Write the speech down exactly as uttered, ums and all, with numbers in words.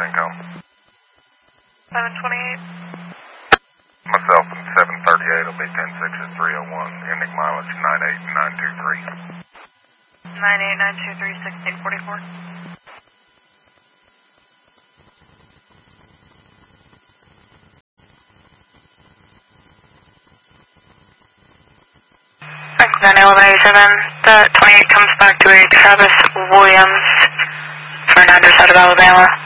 Syncom. seven twenty-eight. Myself and seven thirty-eight will be ten six at three oh one, ending mileage nine eight nine two three. nine eight nine two three, sixteen forty-four. nine eleven eighty-seven, the twenty-eight comes back to a Travis Williams for nine side of Alabama.